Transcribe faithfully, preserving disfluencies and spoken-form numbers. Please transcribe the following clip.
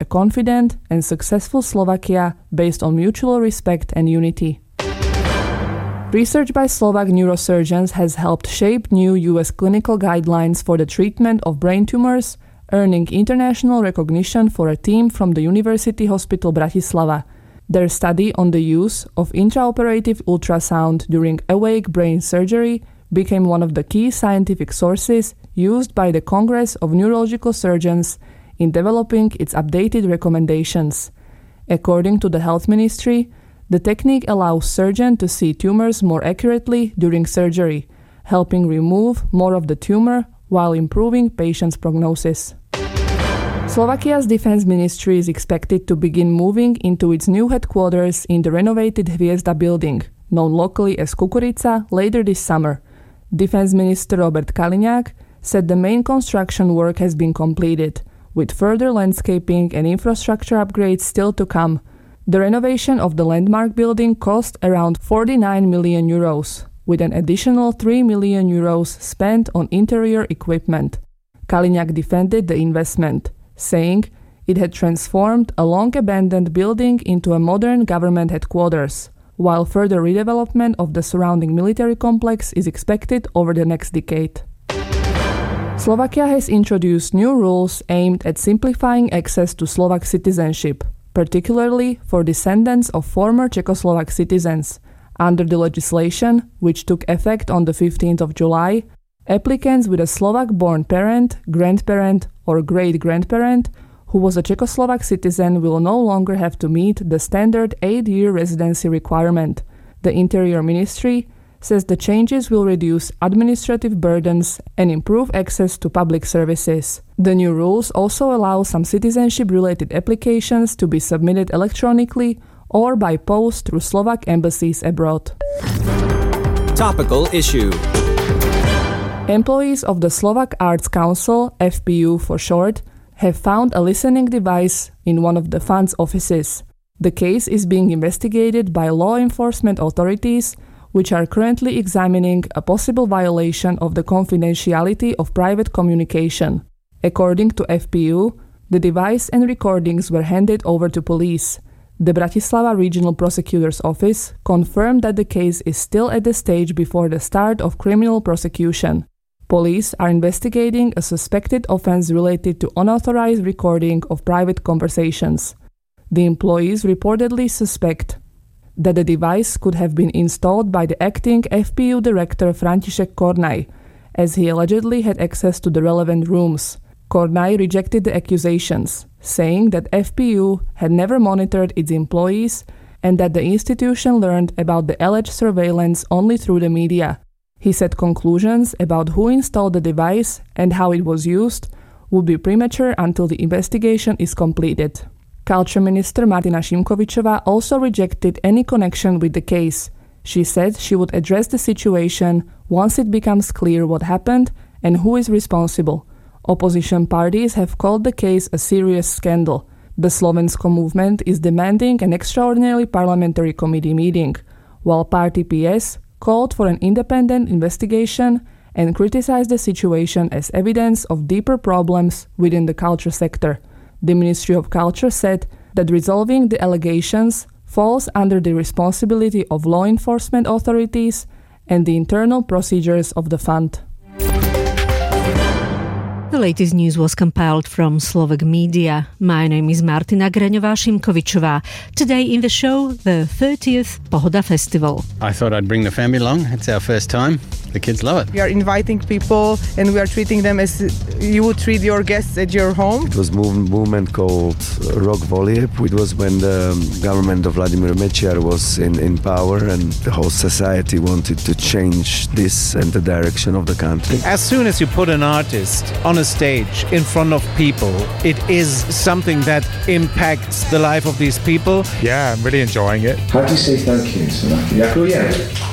confident and successful Slovakia based on mutual respect and unity. Research by Slovak neurosurgeons has helped shape new U S clinical guidelines for the treatment of brain tumors, earning international recognition for a team from the University Hospital Bratislava. Their study on the use of intraoperative ultrasound during awake brain surgery became one of the key scientific sources used by the Congress of Neurological Surgeons in developing its updated recommendations. According to the Health Ministry, the technique allows surgeons to see tumors more accurately during surgery, helping remove more of the tumor while improving patients' prognosis. Slovakia's defense ministry is expected to begin moving into its new headquarters in the renovated Hviezda building, known locally as Kukurica, later this summer. Defense Minister Robert Kaliňák said the main construction work has been completed, with further landscaping and infrastructure upgrades still to come. The renovation of the landmark building cost around forty-nine million euros, with an additional three million euros spent on interior equipment. Kaliňák defended the investment, saying it had transformed a long-abandoned building into a modern government headquarters, while further redevelopment of the surrounding military complex is expected over the next decade. Slovakia has introduced new rules aimed at simplifying access to Slovak citizenship, particularly for descendants of former Czechoslovak citizens. Under the legislation, which took effect on the fifteenth of July, applicants with a Slovak-born parent, grandparent, or great-grandparent who was a Czechoslovak citizen will no longer have to meet the standard eight-year residency requirement. The Interior Ministry says the changes will reduce administrative burdens and improve access to public services. The new rules also allow some citizenship-related applications to be submitted electronically or by post through Slovak embassies abroad. Topical issue. Employees of the Slovak Arts Council, F P U for short, have found a listening device in one of the fund's offices. The case is being investigated by law enforcement authorities, which are currently examining a possible violation of the confidentiality of private communication. According to F P U, the device and recordings were handed over to police. The Bratislava Regional Prosecutor's Office confirmed that the case is still at the stage before the start of criminal prosecution. Police are investigating a suspected offense related to unauthorized recording of private conversations. The employees reportedly suspect that the device could have been installed by the acting F P U director František Kornaj, as he allegedly had access to the relevant rooms. Kornaj rejected the accusations, saying that F P U had never monitored its employees and that the institution learned about the alleged surveillance only through the media. He said conclusions about who installed the device and how it was used would be premature until the investigation is completed. Culture Minister Martina Šimkovičová also rejected any connection with the case. She said she would address the situation once it becomes clear what happened and who is responsible. Opposition parties have called the case a serious scandal. The Slovensko movement is demanding an extraordinary parliamentary committee meeting, while Party P S called for an independent investigation and criticized the situation as evidence of deeper problems within the culture sector. The Ministry of Culture said that resolving the allegations falls under the responsibility of law enforcement authorities and the internal procedures of the fund. The latest news was compiled from Slovak media. My name is Martina Graňová-Šimkovičová. Today in the show, the thirtieth Pohoda Festival. I thought I'd bring the family along. It's our first time. The kids love it. We are inviting people and we are treating them as you would treat your guests at your home. It was a movement called Rok Volieb. It was when the government of Vladimir Mečiar was in, in power and the whole society wanted to change this and the direction of the country. As soon as you put an artist on a stage in front of people, it is something that impacts the life of these people. Yeah, I'm really enjoying it. How do you say thank you in Slovakia? Ďakujem.